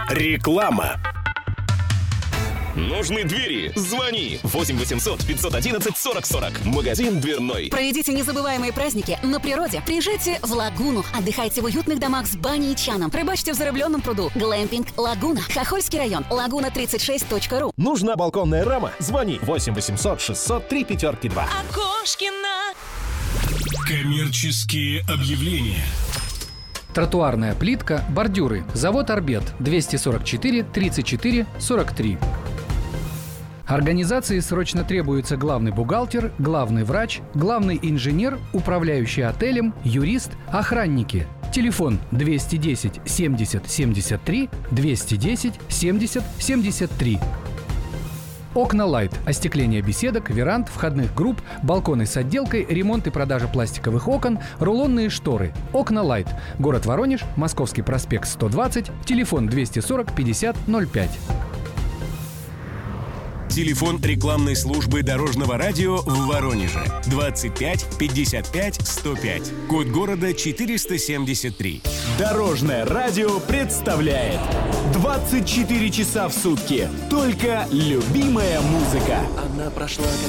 Реклама. Нужны двери? Звони 8 800 511 40 40. Магазин «Дверной». Проведите незабываемые праздники на природе. Приезжайте в Лагуну. Отдыхайте в уютных домах с баней и чаном. Рыбачьте в зарыбленном пруду. Глэмпинг «Лагуна». Хохольский район. Лагуна36.ру. Нужна балконная рама? Звони 8 800 600 352. Окошкина. Коммерческие объявления. Тротуарная плитка, бордюры. Завод «Арбет», 244 34 43. Организации срочно требуется главный бухгалтер, главный врач, главный инженер, управляющий отелем, юрист, охранники. Телефон 210 70 73 210 70 73. Окна Лайт. Остекление беседок, веранд, входных групп, балконы с отделкой, ремонт и продажа пластиковых окон, рулонные шторы. Окна Лайт. Город Воронеж, Московский проспект 120, телефон 240 50 05. Телефон рекламной службы Дорожного радио в Воронеже 25 55 105. Код города 473. Дорожное радио представляет 24 часа в сутки. Только любимая музыка. Она прошла